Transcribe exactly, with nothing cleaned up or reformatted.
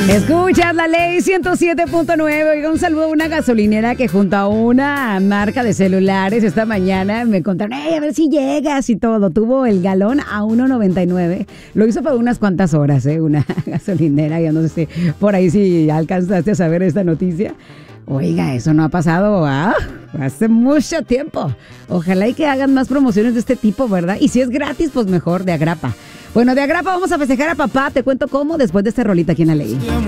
Escuchas la ley ciento siete punto nueve. Oiga, un saludo a una gasolinera que junto a una marca de celulares esta mañana me contaron, hey, a ver si llegas y todo. Tuvo el galón a uno noventa y nueve. Lo hizo por unas cuantas horas, ¿eh? Una gasolinera. Ya no sé si por ahí si alcanzaste a saber esta noticia. Oiga, eso no ha pasado ¿ah? hace mucho tiempo. Ojalá y que hagan más promociones de este tipo, ¿verdad? Y si es gratis, pues mejor, de agrapa. Bueno, de agrapa vamos a festejar a papá. Te cuento cómo después de esta rolita aquí en la ley.